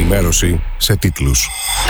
ενημέρωση σε τίτλους.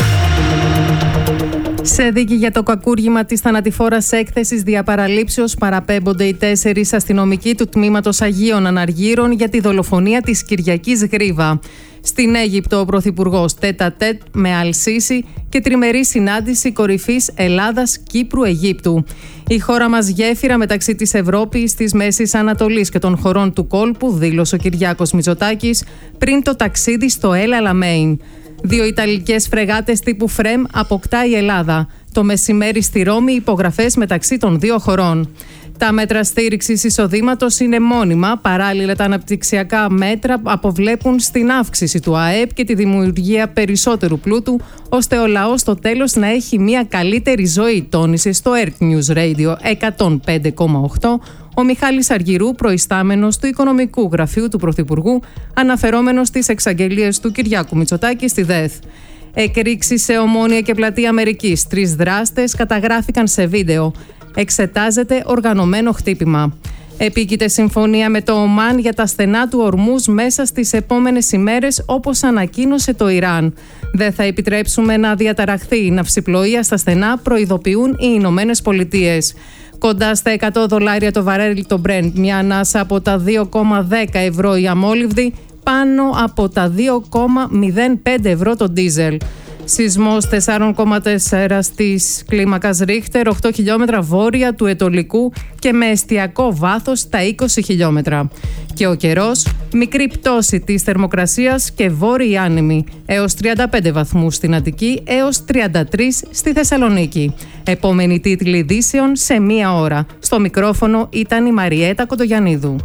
Σε δίκη για το κακούργημα της θανατηφόρας έκθεσης διαπαραλήψεως παραπέμπονται οι 4 αστυνομικοί του τμήματος Αγίων Αναργύρων για τη δολοφονία της Κυριακής Γρίβα. Στην Αίγυπτο, ο Πρωθυπουργός τέτα-τέτ με Αλ-Σίση και τριμερή συνάντηση κορυφής Ελλάδας-Κύπρου-Αιγύπτου. Η χώρα μας γέφυρα μεταξύ της Ευρώπης, της Μέσης Ανατολής και των χωρών του κόλπου, δήλωσε ο Κυριάκος Μητσοτάκης πριν το ταξίδι στο El Alamein. 2 Ιταλικές φρεγάτες τύπου Φρέμ αποκτά η Ελλάδα. Το μεσημέρι στη Ρώμη υπογραφές μεταξύ των 2 χωρών. Τα μέτρα στήριξης εισοδήματος είναι μόνιμα. Παράλληλα, τα αναπτυξιακά μέτρα αποβλέπουν στην αύξηση του ΑΕΠ και τη δημιουργία περισσότερου πλούτου, ώστε ο λαός στο τέλος να έχει μια καλύτερη ζωή, τόνισε στο Earth News Radio 105,8 ο Μιχάλης Αργυρού, προϊστάμενος του Οικονομικού Γραφείου του Πρωθυπουργού, αναφερόμενος στις εξαγγελίες του Κυριάκου Μητσοτάκη στη ΔΕΘ. Εκρήξεις σε Ομόνια και Πλατεία Αμερικής. 3 δράστες καταγράφηκαν σε βίντεο. Εξετάζεται οργανωμένο χτύπημα. Επίκειται συμφωνία με το Ομάν για τα στενά του Ορμούζ μέσα στις επόμενες ημέρες, όπως ανακοίνωσε το Ιράν. Δεν θα επιτρέψουμε να διαταραχθεί η ναυσιπλοεία στα στενά, προειδοποιούν οι Ηνωμένες Πολιτείες. Κοντά στα $100 το βαρέλι το Brent, μια ανάσα από τα 2,10 ευρώ η αμόλυβδη, πάνω από τα 2,05 ευρώ το ντίζελ. Σεισμός 4,4 της κλίμακας Ρίχτερ, 8 χιλιόμετρα βόρεια του Ετωλικού και με εστιακό βάθος τα 20 χιλιόμετρα. Και ο καιρός, μικρή πτώση της θερμοκρασίας και βόρειοι άνεμοι, έως 35 βαθμούς στην Αττική, έως 33 στη Θεσσαλονίκη. Επόμενη τίτλη ειδήσεων σε 1 ώρα. Στο μικρόφωνο ήταν η Μαριέτα Κοντογιαννίδου.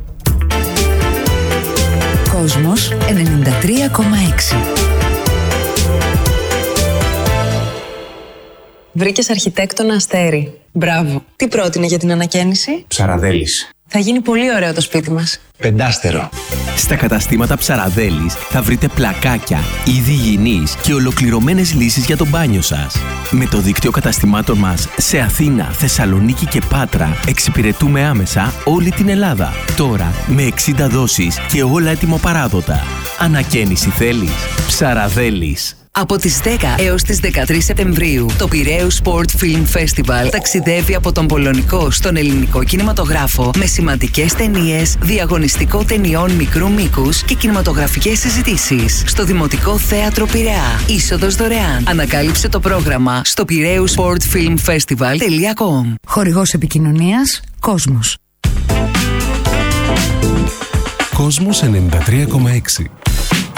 Κόσμος 93,6. Βρήκες αρχιτέκτονα Αστέρι. Μπράβο. Τι πρότεινε για την ανακαίνιση? Ψαραδέλης. Θα γίνει πολύ ωραίο το σπίτι μας. 5 Στα καταστήματα Ψαραδέλης θα βρείτε πλακάκια, είδη υγιεινής και ολοκληρωμένες λύσεις για το μπάνιο σας. Με το δίκτυο καταστημάτων μας σε Αθήνα, Θεσσαλονίκη και Πάτρα εξυπηρετούμε άμεσα όλη την Ελλάδα. Τώρα με 60 δόσεις και όλα έτοιμο-παράδοτα. Ανακαίνιση θέλεις? Ψαραδέλης. Από τις 10 έως τις 13 Σεπτεμβρίου, το Πειραίους Sport Film Festival ταξιδεύει από τον πολωνικό στον ελληνικό κινηματογράφο με σημαντικές ταινίες, διαγωνιστικό ταινιών μικρού μήκους και κινηματογραφικές συζητήσεις στο Δημοτικό Θέατρο Πειραιά. Είσοδος δωρεάν. Ανακάλυψε το πρόγραμμα στο piraeussportfilmfestival.com. Χορηγός επικοινωνίας Κόσμος. Κόσμος 93,6.